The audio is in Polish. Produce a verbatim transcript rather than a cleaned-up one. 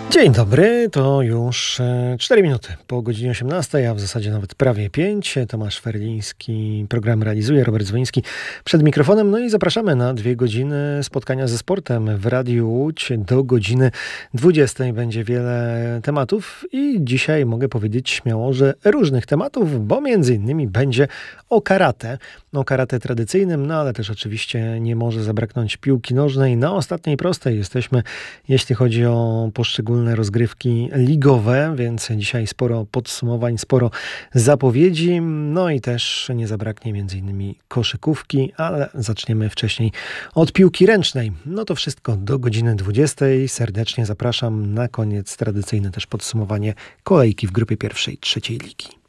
Dzień dobry, to już e, cztery minuty po godzinie osiemnastej, a w zasadzie nawet prawie pięć. Tomasz Ferliński program realizuje, Robert Dzwoniński przed mikrofonem. No i zapraszamy na dwie godziny spotkania ze sportem w Radiu Łódź. Do godziny dwudziestej będzie wiele tematów i dzisiaj mogę powiedzieć śmiało, że różnych tematów, bo między innymi będzie o karate. O karate tradycyjnym, no ale też oczywiście nie może zabraknąć piłki nożnej. Na ostatniej prostej jesteśmy, jeśli chodzi o poszczególne rozgrywki ligowe, więc dzisiaj sporo podsumowań, sporo zapowiedzi, no i też nie zabraknie między innymi koszykówki, ale zaczniemy wcześniej od piłki ręcznej. No to wszystko do godziny dwudziestej. Serdecznie zapraszam. Na koniec tradycyjne też podsumowanie kolejki w grupie pierwszej, trzeciej ligi.